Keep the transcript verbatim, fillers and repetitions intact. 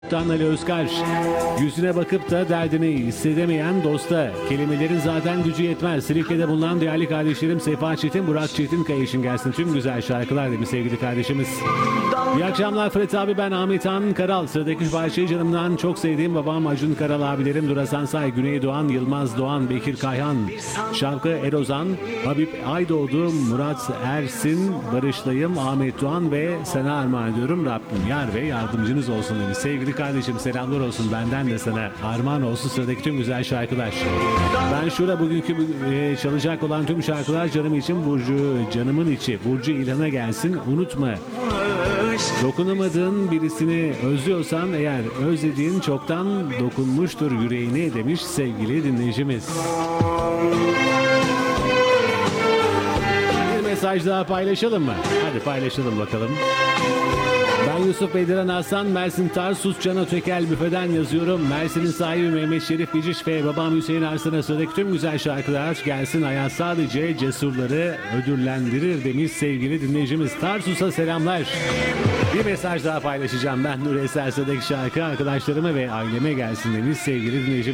Ali Özkar, yüzüne bakıp da derdini hissedemeyen dosta kelimelerin zaten gücü yetmez. Silifke'de bulunan değerli kardeşlerim Sefa Çetin, Burak Çetinkaya için gelsin tüm güzel şarkılar demiş sevgili kardeşimiz. İyi akşamlar Fırat abi, ben Ahmet Han Karal. Sıradaki parçayı canımdan çok sevdiğim babam Acun Karal abilerim Durasan Say, Güney Doğan, Yılmaz Doğan, Bekir Kayhan, Şavkı Erozan, Habib Aydoğdu, Murat Ersin, Barışlayım, Ahmet Doğan ve sana armağan ediyorum. Rabbim yar ve yardımcınız olsun demiş. Sevgili kardeşim selamlar olsun benden de sana. Armağan olsun sıradaki tüm güzel şarkılar. Ben şurada bugünkü e, çalacak olan tüm şarkılar canım için Burcu, canımın içi. Burcu İlhan'a gelsin. Unutma. Dokunamadığın birisini özlüyorsan eğer özlediğin çoktan dokunmuştur yüreğine demiş sevgili dinleyicimiz. Bir mesaj daha paylaşalım mı? Hadi paylaşalım bakalım. Ben Yusuf Bediran Hasan, Mersin Tarsus Cana Tökel Büfe'den yazıyorum. Mersin'in sahibi Mehmet Şerif Biciş ve babam Hüseyin Arslan'a sıradaki tüm güzel şarkılar gelsin. Hayat sadece cesurları ödüllendirir demiş sevgili dinleyicimiz. Tarsus'a selamlar. Bir mesaj daha paylaşacağım. Ben Nuri Eser sıradaki şarkı arkadaşlarıma ve aileme gelsin demiş sevgili dinleyicimiz.